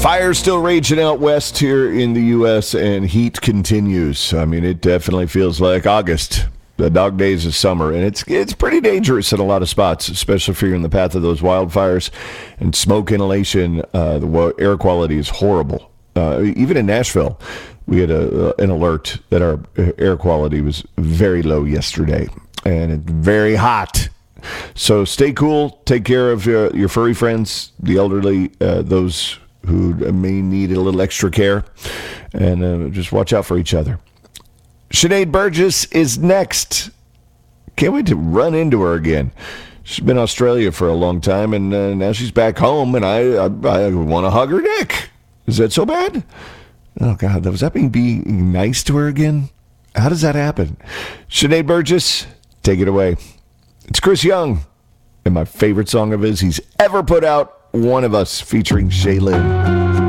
Fire's still raging out west here in the U.S., and heat continues. I mean, it definitely feels like August, the dog days of summer, and it's pretty dangerous in a lot of spots, especially if you're in the path of those wildfires and smoke inhalation. The air quality is horrible. Even in Nashville, we had an alert that our air quality was very low yesterday, and it's very hot. So stay cool. Take care of your furry friends, the elderly, those who may need a little extra care, and just watch out for each other. Sinead Burgess is next. Can't wait to run into her again. She's been in Australia for a long time, and now she's back home, and I want to hug her neck. Is that so bad? Oh, God, was that being nice to her again? How does that happen? Sinead Burgess, take it away. It's Chris Young, and my favorite song of his he's ever put out, One of Us, featuring Shaylin.